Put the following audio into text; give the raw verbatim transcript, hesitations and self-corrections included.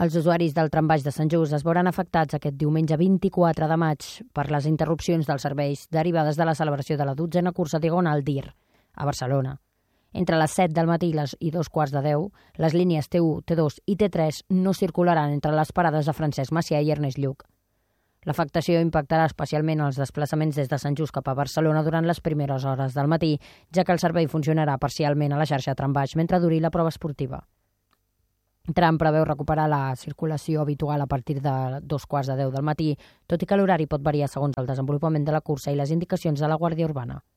Els usuaris del trambaix de Sant Just es veuran afectats aquest diumenge vint-i-quatre de maig per les interrupcions dels serveis derivades de la celebració de la dotzena cursa diagonal d'I R a Barcelona. Entre les set del matí i dos quarts de deu, les línies T u, T dos i T tres no circularan entre les parades de Francesc Macià i Ernest Lluch. L'afectació impactarà especialment els desplaçaments des de Sant Just cap a Barcelona durant les primeres hores del matí, ja que el servei funcionarà parcialment a la xarxa trambaix mentre duri la prova esportiva. Tram preveu recuperar la circulació habitual a partir de dos quarts de deu del matí, tot i que l'horari pot variar segons el desenvolupament de la cursa i les indicacions de la Guàrdia Urbana.